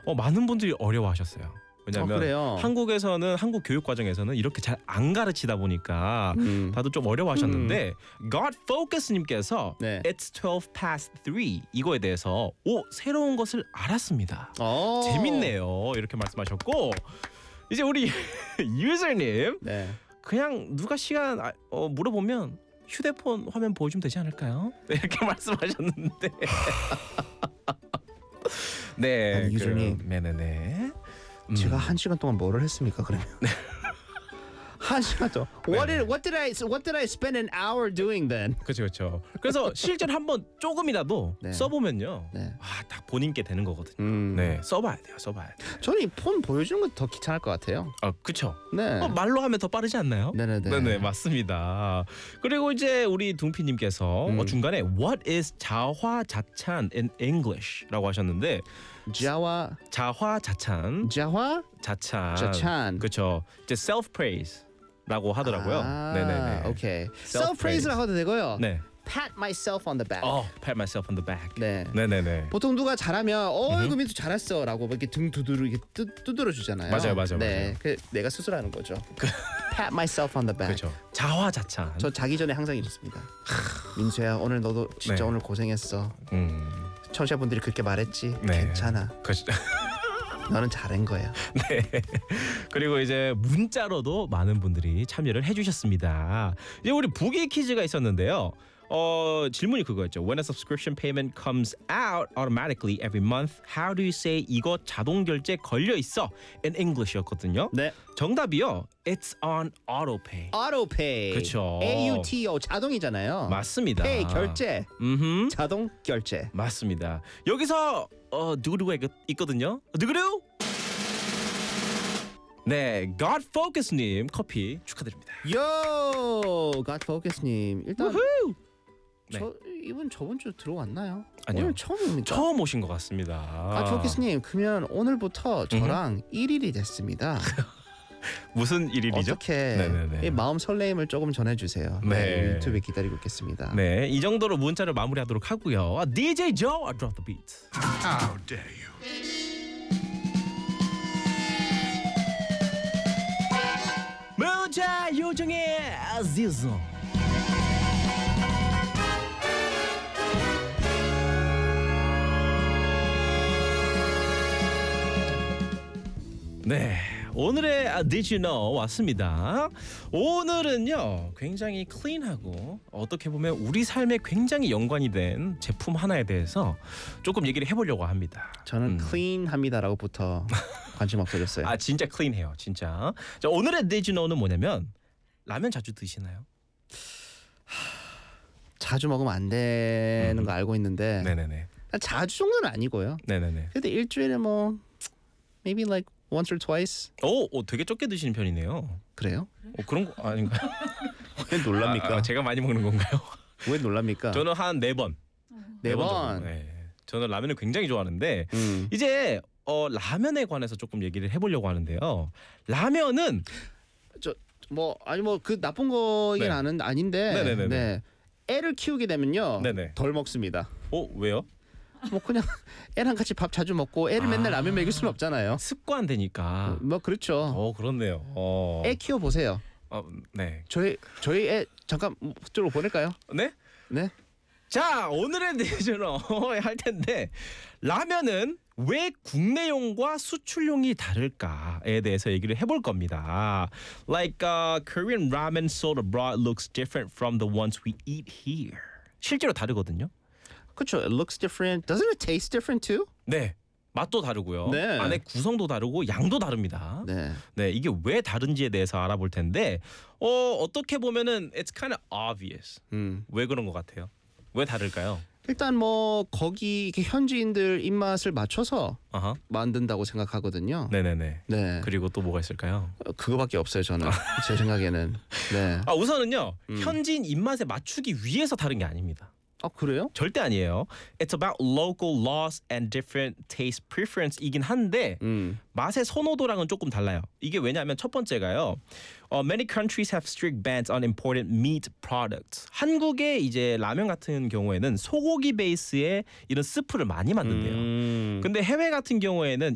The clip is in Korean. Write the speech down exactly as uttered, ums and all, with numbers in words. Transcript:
어, 많은 분들이 어려워하셨어요. 왜냐하면 어, 그래요? 한국에서는 한국 교육 과정에서는 이렇게 잘 안 가르치다 보니까 음. 다들 좀 어려워하셨는데 God Focus님께서 네. It's twelve past three 이거에 대해서 오 새로운 것을 알았습니다. 어. 재밌네요. 이렇게 말씀하셨고 이제 우리 유저님 네. 그냥 누가 시간 아, 어, 물어보면 휴대폰 화면 보여주면 되지 않을까요? 이렇게 말씀하셨는데 네, 아니, 유저님. 그, 네네네. 음. 제가 한 시간 동안 뭐를 했습니까 그러면? 한 시간 동안. What did What did I What did I spend an hour doing then? 그렇죠, 그렇죠. 그래서 실제로 한번 조금이라도 네. 써보면요, 네. 아, 딱 본인께 되는 거거든요. 음. 네, 써봐야 돼요, 써봐야 돼요. 저는 이 폰 보여주는 거 더 귀찮을 것 같아요. 아, 그렇죠. 네. 어, 말로 하면 더 빠르지 않나요? 네네네. 네네, 맞습니다. 그리고 이제 우리 둥피님께서 음. 어, 중간에 What is 자화자찬 in English?라고 하셨는데 자화 자화자찬, 자화 자찬, 자찬. 그렇죠. 이제 self praise라고 하더라고요. 아, 네네네. 오케이. Self-praise. self praise라고 해도 되고요. 네. Pat myself on the back. 어, pat myself on the back. 네. 네네네. 보통 누가 잘하면 어이구 민수 잘했어라고 이렇게 등 두드러 이렇게 뚜, 두드려 주잖아요. 맞아요, 맞아요, 네, 맞아요. 그 내가 스스로 하는 거죠. Pat myself on the back. 그렇죠. 자화자찬. 저 자기 전에 항상 이렇습니다. 민수야 오늘 너도 진짜 네. 오늘 고생했어. 음. 청취자분들이 그렇게 말했지. 네. 괜찮아. 그렇죠. 너는 잘한 거야. 네. 그리고 이제 문자로도 많은 분들이 참여를 해주셨습니다. 이제 우리 부기 퀴즈가 있었는데요. 어 질문이 그거였죠. When a subscription payment comes out automatically every month, how do you say 이거 자동 결제 걸려 있어? In English였거든요. 네. 정답이요. It's on autopay. Autopay. 그쵸. A U T O 자동이잖아요. 맞습니다. Pay 결제. 음. 자동 결제. 맞습니다. 여기서 어 누구누가 있, 있거든요. 누구누? 네, God Focus님 커피 축하드립니다. 요, God Focus님 일단 우후! 저 이분 저번 주 들어왔나요? 아니요. 오늘 처음입니까? 처음 오신 것 같습니다. God Focus님 그러면 오늘부터 저랑 일 일이 됐습니다. 무슨 일일이죠? 어떻게 네네네. 이 마음 설레임을 조금 전해주세요. 네. 네, 유튜브에 기다리고 있겠습니다. 네, 이 정도로 문자를 마무리하도록 하고요. 디제이 Joe, I drop the beat. How dare you? 문자 요정의 아지즈. 네, 오늘의 Did You Know 왔습니다. 오늘은요 굉장히 클린하고 어떻게 보면 우리 삶에 굉장히 연관이 된 제품 하나에 대해서 조금 얘기를 해보려고 합니다. 저는 음. 클린합니다라고부터 관심 없어졌어요. 아 진짜 클린해요, 진짜. 자, 오늘의 Did You Know는 뭐냐면 라면 자주 드시나요? 자주 먹으면 안 되는 음. 거 알고 있는데 네네네. 자주 정도는 아니고요. 네네네. 그래도 일주일에 뭐 maybe like once or twice 오, 오 되게 적게 드시는 편이네요. 그래요? 어, 그런 거 아닌가요? 왜 놀랍니까? 아, 아, 제가 많이 먹는 건가요? 왜 놀랍니까? 저는 한 네 번. 네 번. 정도. 네. 저는 라면을 굉장히 좋아하는데 음. 이제 어, 라면에 관해서 조금 얘기를 해보려고 하는데요. 라면은 뭐 아니 뭐 그 나쁜 거긴 네. 아는 아닌데 네네네네. 네. 애를 키우게 되면요 네네. 덜 먹습니다. 어 왜요? 뭐 그냥 애랑 같이 밥 자주 먹고 애를 아. 맨날 라면 먹일 수는 없잖아요. 습관 되니까. 뭐 그렇죠. 어 그렇네요. 어. 애 키워 보세요. 어, 네. 저희 저희 애 잠깐 저로 보낼까요? 네? 네. 자 오늘의 내전어 할 텐데 라면은 왜 국내용과 수출용이 다를까에 대해서 얘기를 해볼 겁니다. Like uh, Korean ramen sold abroad looks different from the ones we eat here. 실제로 다르거든요. 그렇죠. It looks different. Doesn't it taste different too? 네. 맛도 다르고요. 네. 안에 구성도 다르고 양도 다릅니다. 네. 네, 이게 왜 다른지에 대해서 알아볼 텐데 어, 어떻게 보면은 it's kind of obvious. 음. 왜 그런 것 같아요? 왜 다를까요? 일단 뭐 거기 이렇게 현지인들 입맛을 맞춰서 아하. 만든다고 생각하거든요. 네네네. 네. 그리고 또 뭐가 있을까요? 어, 그거밖에 없어요 저는 제 생각에는. 네. 아 우선은요 음. 현지인 입맛에 맞추기 위해서 다른 게 아닙니다. 아 그래요? 절대 아니에요. It's about local laws and different taste preference이긴 한데 음. 맛의 선호도랑은 조금 달라요. 이게 왜냐하면 첫 번째가요. 어, many countries have strict bans on imported meat products. 한국의 이제 라면 같은 경우에는 소고기 베이스의 이런 스프를 많이 만든대요. 음. 근데 해외 같은 경우에는